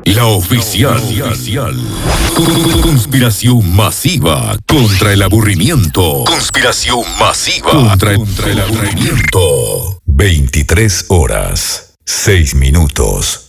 La oficial. Conspiración masiva contra el aburrimiento. Conspiración masiva contra el aburrimiento. 23 horas, 6 minutos.